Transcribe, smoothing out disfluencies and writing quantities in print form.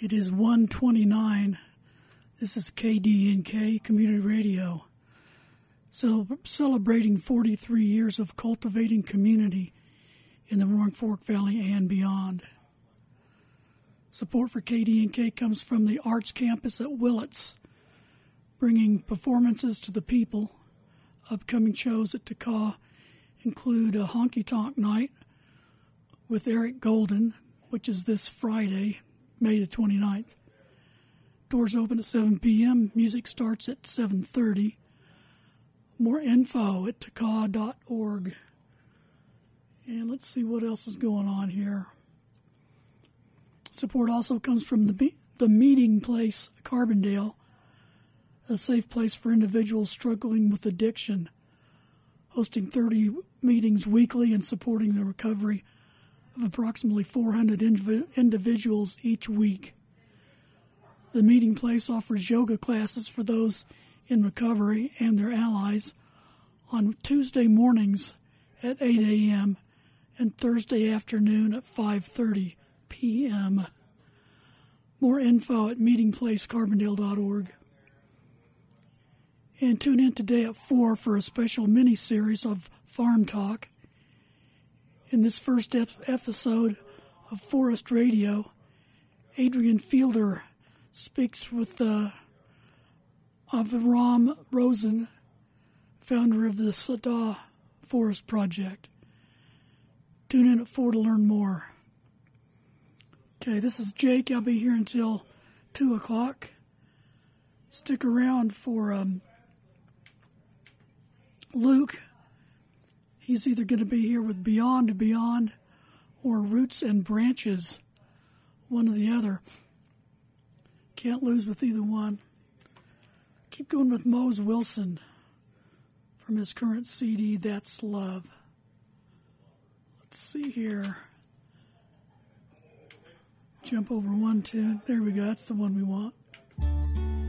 It is 1:29. This is KDNK Community Radio. So celebrating 43 years of cultivating community in the Roaring Fork Valley and beyond. Support for KDNK comes from the Arts Campus at Willits, bringing performances to the people. Upcoming shows at Takaw include a Honky Tonk Night with Eric Golden, which is this Friday, May the 29th. Doors open at 7 p.m. Music starts at 7:30. More info at takaw.org. And let's see what else is going on here. Support also comes from the Meeting Place, Carbondale, a safe place for individuals struggling with addiction, hosting 30 meetings weekly and supporting the recovery of approximately 400 individuals each week. The Meeting Place offers yoga classes for those in recovery and their allies on Tuesday mornings at 8 a.m. and Thursday afternoon at 5:30 p.m. More info at meetingplacecarbondale.org. And tune in today at 4 for a special mini-series of Farm Talk. In this first episode of Forest Radio, Adrian Fielder speaks with Avram Rosen, founder of the Sada Forest Project. Tune in at 4 to learn more. Okay, this is Jake. I'll be here until 2 o'clock. Stick around for Luke. He's either going to be here with Beyond to Beyond or Roots and Branches, one or the other. Can't lose with either one. Keep going with Mose Wilson from his current CD, That's Love. Let's see here. Jump over one tune. There we go. That's the one we want.